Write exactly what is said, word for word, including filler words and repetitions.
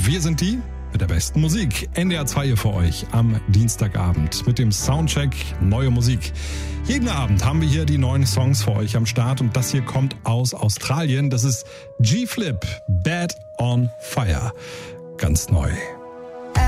Wir sind die mit der besten Musik. N D R zwei hier für euch am Dienstagabend mit dem Soundcheck Neue Musik. Jeden Abend haben wir hier die neuen Songs für euch am Start und das hier kommt aus Australien. Das ist G-Flip, Bad on Fire. Ganz neu.